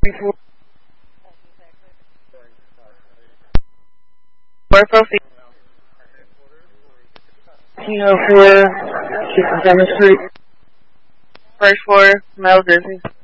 proceed. 1904, 67th Street. First floor, male Grizzly.